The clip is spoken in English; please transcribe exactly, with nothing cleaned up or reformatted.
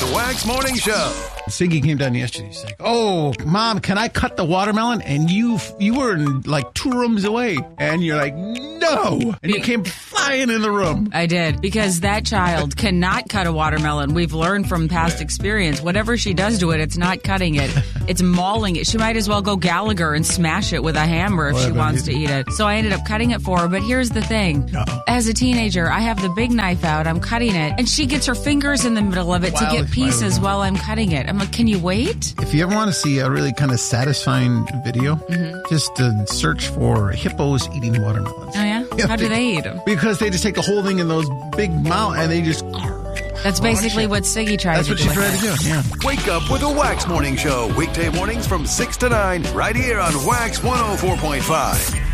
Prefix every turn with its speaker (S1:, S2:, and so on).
S1: the Wax Morning Show.
S2: Siggy came down yesterday. She's like, "Oh, Mom, can I cut the watermelon?" And you you were in like two rooms away. And you're like, "No." And you came flying in the room.
S3: I did, because that child cannot cut a watermelon. We've learned from past experience. Whatever she does to it, it's not cutting it. It's mauling it. She might as well go Gallagher and smash it with a hammer if
S2: Well,
S3: she wants to eat it. So I ended up cutting it for her. But here's the thing.
S2: Uh-oh.
S3: As a teenager, I have the big knife out. I'm cutting it. And she gets her fingers in the middle of it to
S2: Wildly,
S3: get pieces
S2: wildly.
S3: while I'm cutting it. I'm like, can you wait?
S2: If you ever want to see a really kind of satisfying video,
S3: Mm-hmm.
S2: just uh, search for hippos eating watermelons.
S3: Oh, yeah?
S2: Yeah,
S3: How do
S2: they-
S3: they eat them?
S2: Because they just take the whole thing in those big mouth and they just...
S3: That's basically what Siggy tried
S2: That's
S3: to
S2: what
S3: do.
S2: she
S3: with
S2: tried
S3: it.
S2: to do, yeah.
S1: Wake up with the Wax Morning Show. Weekday mornings from six to nine right here on Wax one oh four point five.